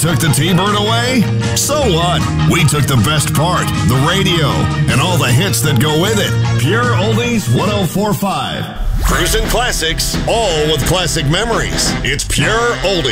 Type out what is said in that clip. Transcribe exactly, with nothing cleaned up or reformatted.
took the T-Bird away? So what? We took the best part, the radio, and all the hits that go with it. Pure Oldies one oh four point five. Cruisin' Classics, all with classic memories. It's Pure Oldies.